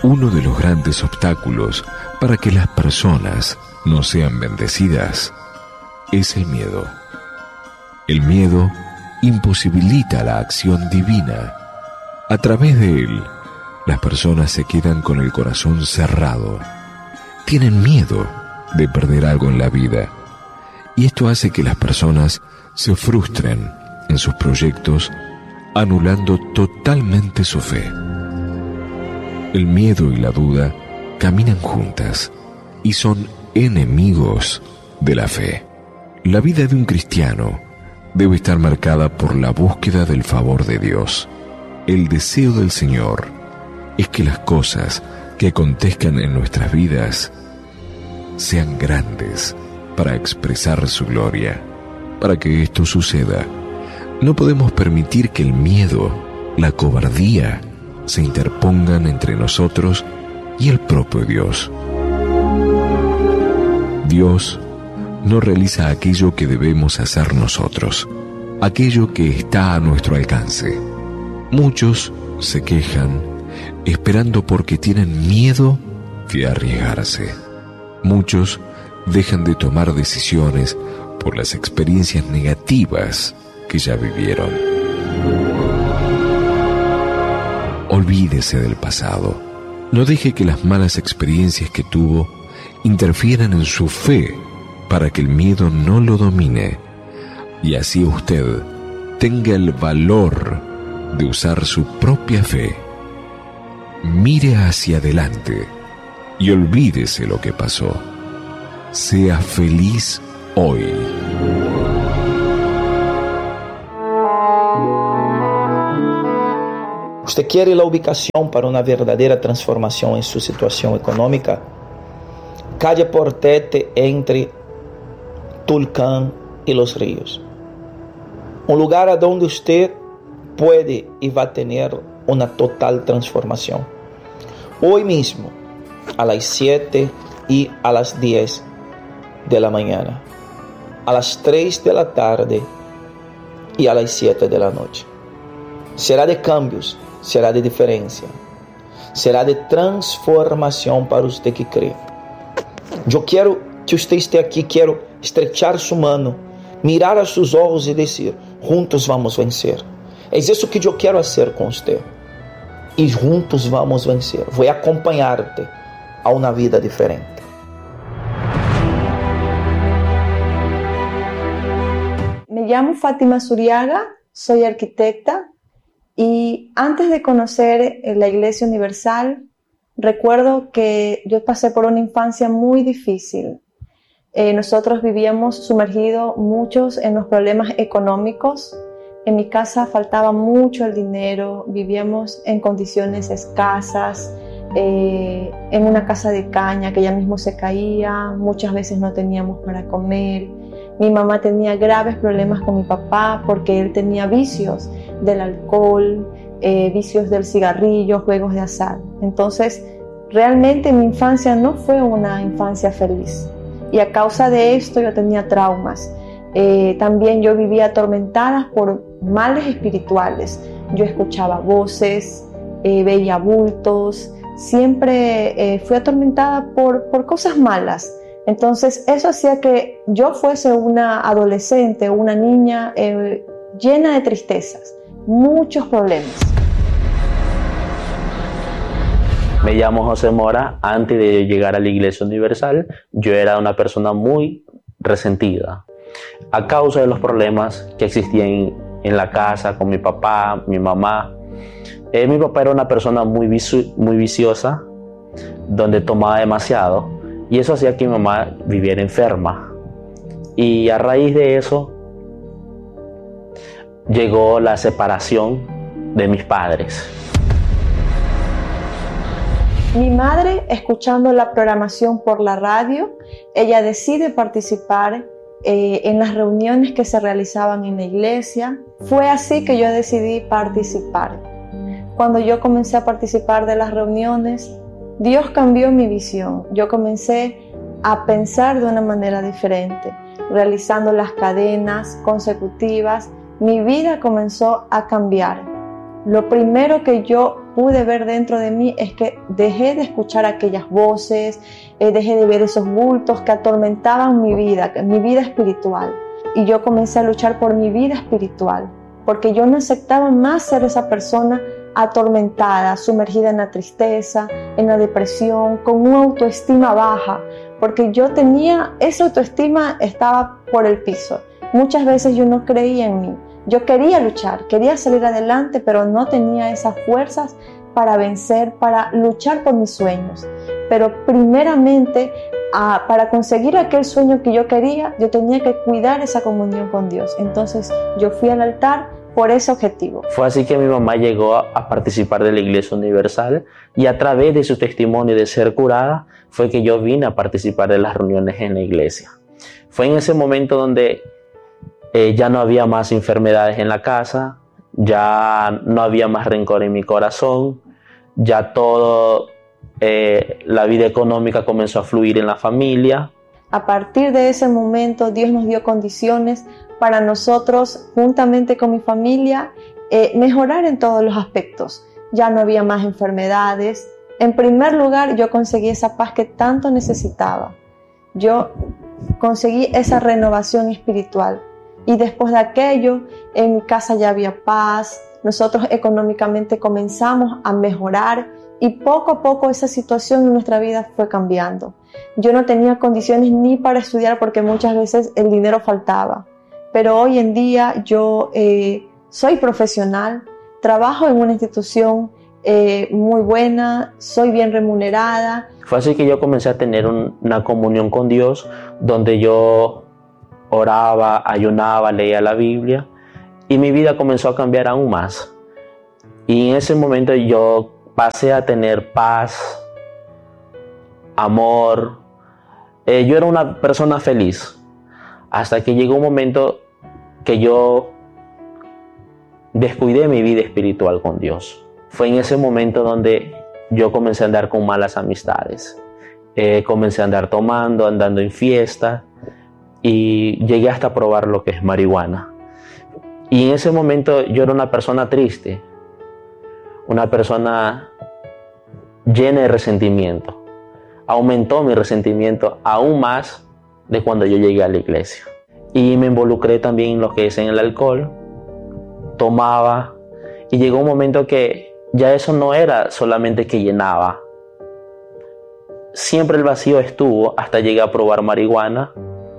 Uno de los grandes obstáculos para que las personas no sean bendecidas es el miedo. El miedo imposibilita la acción divina. A través de él, las personas se quedan con el corazón cerrado. Tienen miedo de perder algo en la vida, y esto hace que las personas se frustren en sus proyectos, anulando totalmente su fe. El miedo y la duda caminan juntas y son enemigos de la fe. La vida de un cristiano debe estar marcada por la búsqueda del favor de Dios. El deseo del Señor es que las cosas que acontezcan en nuestras vidas sean grandes para expresar su gloria. Para que esto suceda, no podemos permitir que el miedo, la cobardía, se interpongan entre nosotros y el propio Dios. Dios no realiza aquello que debemos hacer nosotros, aquello que está a nuestro alcance. Muchos se quejan esperando porque tienen miedo de arriesgarse. Muchos dejan de tomar decisiones por las experiencias negativas que ya vivieron. Olvídese del pasado. No deje que las malas experiencias que tuvo interfieran en su fe para que el miedo no lo domine y así usted tenga el valor de usar su propia fe. Mire hacia adelante y olvídese lo que pasó. Sea feliz hoy. ¿Usted quiere la ubicación para una verdadera transformación en su situación económica? Calle Portete entre Tulcán y Los Ríos. Un lugar a donde usted puede y va a tener una total transformación. Hoy mismo, a las 7 y a las 10 de la mañana, a las 3 de la tarde y a las 7 de la noche. Será de cambios, será de diferencia, será de transformación para usted que cree. Yo quiero que usted esté aquí, quiero estrechar su mano, mirar a sus ojos y decir, juntos vamos a vencer. Es eso que yo quiero hacer con usted. Y juntos vamos a vencer. Voy a acompañarte a una vida diferente. Me llamo Fátima Zuriaga, soy arquitecta y antes de conocer la Iglesia Universal, recuerdo que yo pasé por una infancia muy difícil. Nosotros vivíamos sumergidos muchos en los problemas económicos. En mi casa faltaba mucho el dinero, vivíamos en condiciones escasas, en una casa de caña que ya mismo se caía, muchas veces no teníamos para comer. Mi mamá tenía graves problemas con mi papá porque él tenía vicios del alcohol, vicios del cigarrillo, juegos de azar. Entonces, realmente mi infancia no fue una infancia feliz. Y a causa de esto yo tenía traumas. También yo vivía atormentada por males espirituales. Yo escuchaba voces, veía bultos, siempre fui atormentada por cosas malas. Entonces eso hacía que yo fuese una adolescente, una niña llena de tristezas, muchos problemas. Me llamo José Mora. Antes de llegar a la Iglesia Universal, yo era una persona muy resentida a causa de los problemas que existían en la casa con mi papá, mi mamá. Mi papá era una persona muy viciosa, donde tomaba demasiado, y eso hacía que mi mamá viviera enferma. Y a raíz de eso llegó la separación de mis padres. Mi madre, escuchando la programación por la radio, ella decide participar en las reuniones que se realizaban en la iglesia. Fue así que yo decidí participar. Cuando yo comencé a participar de las reuniones, Dios cambió mi visión. Yo comencé a pensar de una manera diferente, realizando las cadenas consecutivas. Mi vida comenzó a cambiar. Lo primero que yo pude ver dentro de mí es que dejé de escuchar aquellas voces, dejé de ver esos bultos que atormentaban mi vida espiritual. Y yo comencé a luchar por mi vida espiritual, porque yo no aceptaba más ser esa persona atormentada, sumergida en la tristeza, en la depresión, con una autoestima baja, porque yo tenía, esa autoestima estaba por el piso. Muchas veces yo no creía en mí. Yo quería luchar, quería salir adelante, pero no tenía esas fuerzas para vencer, para luchar por mis sueños. Pero primeramente, para conseguir aquel sueño que yo quería, yo tenía que cuidar esa comunión con Dios. Entonces yo fui al altar por ese objetivo. Fue así que mi mamá llegó a participar de la Iglesia Universal, y a través de su testimonio de ser curada fue que yo vine a participar de las reuniones en la iglesia. Fue en ese momento donde ya no había más enfermedades en la casa, ya no había más rencor en mi corazón, ya todo, la vida económica comenzó a fluir en la familia. A partir de ese momento Dios nos dio condiciones para nosotros, juntamente con mi familia, mejorar en todos los aspectos. Ya no había más enfermedades. En primer lugar, yo conseguí esa paz que tanto necesitaba. Yo conseguí esa renovación espiritual. Y después de aquello, en mi casa ya había paz. Nosotros económicamente comenzamos a mejorar y poco a poco esa situación en nuestra vida fue cambiando. Yo no tenía condiciones ni para estudiar porque muchas veces el dinero faltaba. Pero hoy en día yo soy profesional, trabajo en una institución muy buena, soy bien remunerada. Fue así que yo comencé a tener una comunión con Dios, donde yo oraba, ayunaba, leía la Biblia, y mi vida comenzó a cambiar aún más. Y en ese momento yo pasé a tener paz, amor. Yo era una persona feliz, hasta que llegó un momento que yo descuidé mi vida espiritual con Dios. Fue en ese momento donde yo comencé a andar con malas amistades. Comencé a andar tomando, andando en fiesta, y llegué hasta probar lo que es marihuana. Y en ese momento yo era una persona triste, una persona llena de resentimiento. Aumentó mi resentimiento aún más de cuando yo llegué a la iglesia. Y me involucré también en lo que es en el alcohol, tomaba, y llegó un momento que ya eso no era solamente que llenaba. Siempre el vacío estuvo hasta llegué a probar marihuana,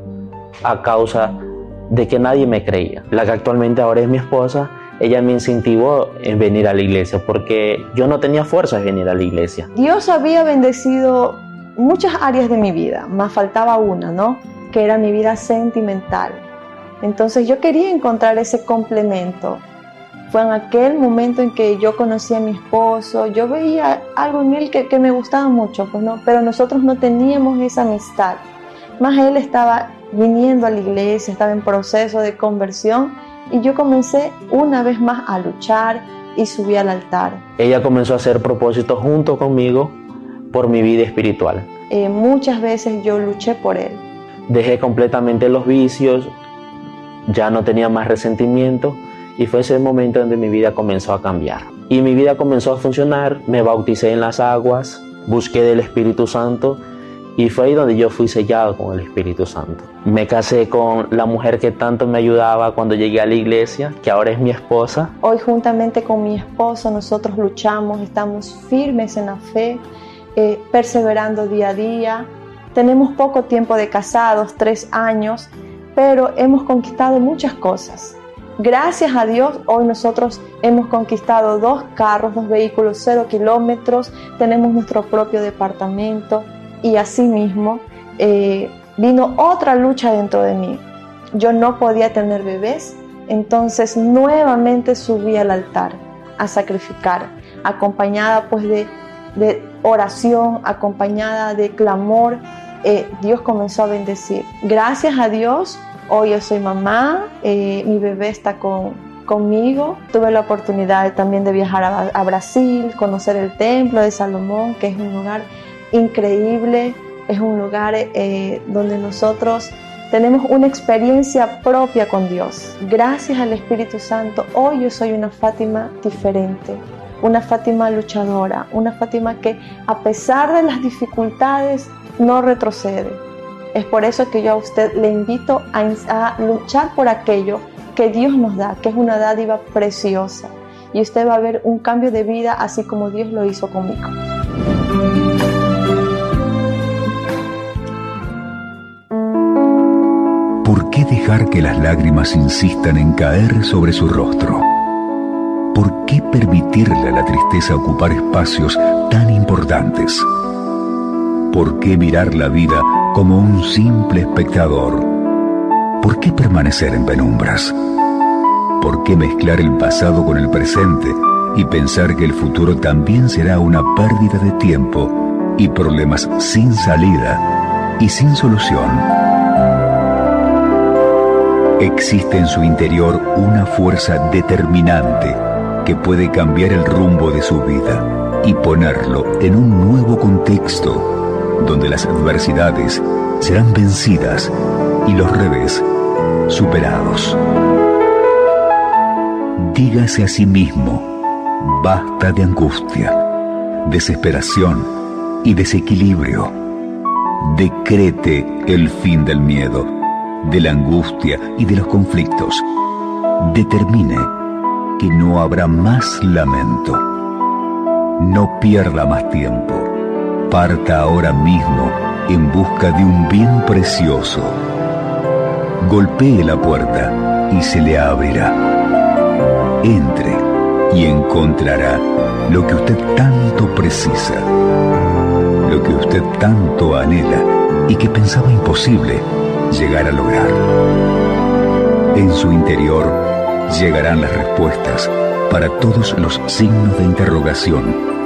a causa de que nadie me creía. La que actualmente ahora es mi esposa, ella me incentivó en venir a la iglesia porque yo no tenía fuerza de venir a la iglesia. Dios había bendecido muchas áreas de mi vida, más faltaba una, ¿no? Que era mi vida sentimental. Entonces yo quería encontrar ese complemento. Fue en aquel momento en que yo conocí a mi esposo, yo veía algo en él que me gustaba mucho, pues no, pero nosotros no teníamos esa amistad. Más él estaba viniendo a la iglesia, estaba en proceso de conversión, y yo comencé una vez más a luchar y subí al altar. Ella comenzó a hacer propósitos junto conmigo por mi vida espiritual. Muchas veces yo luché por él. Dejé completamente los vicios, ya no tenía más resentimiento, y fue ese momento donde mi vida comenzó a cambiar. Y mi vida comenzó a funcionar, me bauticé en las aguas, busqué del Espíritu Santo, y fue ahí donde yo fui sellado con el Espíritu Santo. Me casé con la mujer que tanto me ayudaba cuando llegué a la iglesia, que ahora es mi esposa. Hoy juntamente con mi esposo nosotros luchamos, estamos firmes en la fe, perseverando día a día. Tenemos poco tiempo de casados, 3 años, pero hemos conquistado muchas cosas. Gracias a Dios, hoy nosotros hemos conquistado 2 carros, 2 vehículos, 0 kilómetros, tenemos nuestro propio departamento. Y asimismo vino otra lucha dentro de mí. Yo no podía tener bebés, entonces nuevamente subí al altar a sacrificar, acompañada pues de oración, acompañada de clamor. Dios comenzó a bendecir. Gracias a Dios, hoy yo soy mamá, mi bebé está conmigo. Tuve la oportunidad también de viajar a Brasil, conocer el templo de Salomón, que es un lugar increíble, es un lugar donde nosotros tenemos una experiencia propia con Dios. Gracias al Espíritu Santo, hoy yo soy una Fátima diferente. una Fátima luchadora, una Fátima que a pesar de las dificultades no retrocede. Es por eso que yo a usted le invito a luchar por aquello que Dios nos da, que es una dádiva preciosa. Y usted va a ver un cambio de vida así como Dios lo hizo conmigo. ¿Por qué dejar que las lágrimas insistan en caer sobre su rostro? ¿Por qué permitirle a la tristeza ocupar espacios tan importantes? ¿Por qué mirar la vida como un simple espectador? ¿Por qué permanecer en penumbras? ¿Por qué mezclar el pasado con el presente y pensar que el futuro también será una pérdida de tiempo y problemas sin salida y sin solución? Existe en su interior una fuerza determinante que puede cambiar el rumbo de su vida y ponerlo en un nuevo contexto donde las adversidades serán vencidas y los revés superados. Dígase a sí mismo: basta de angustia, desesperación y desequilibrio. Decrete el fin del miedo, de la angustia y de los conflictos. Determine que no habrá más lamento. No pierda más tiempo. Parta ahora mismo en busca de un bien precioso. Golpee la puerta y se le abrirá. Entre y encontrará lo que usted tanto precisa, lo que usted tanto anhela y que pensaba imposible llegar a lograr. En su interior llegarán las respuestas para todos los signos de interrogación